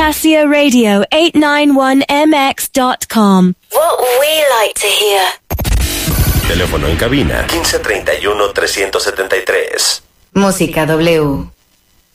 Cassia Radio 891mx.com. What we like to hear. Teléfono en cabina 1531-373. Música W.